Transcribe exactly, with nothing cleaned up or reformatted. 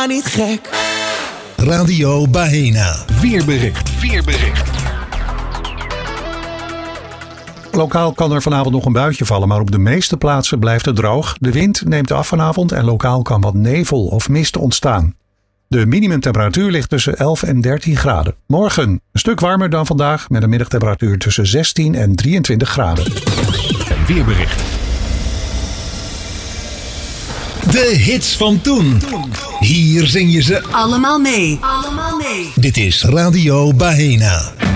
maar niet gek. Radio Bahena. Weerbericht. Weerbericht. Lokaal kan er vanavond nog een buitje vallen, maar op de meeste plaatsen blijft het droog. De wind neemt af vanavond en lokaal kan wat nevel of mist ontstaan. De minimumtemperatuur ligt tussen elf en dertien graden. Morgen een stuk warmer dan vandaag met een middagtemperatuur tussen zestien en drieëntwintig graden. Weerbericht. De hits van toen. Hier zing je ze allemaal mee. Allemaal mee. Dit is Radio Bahena.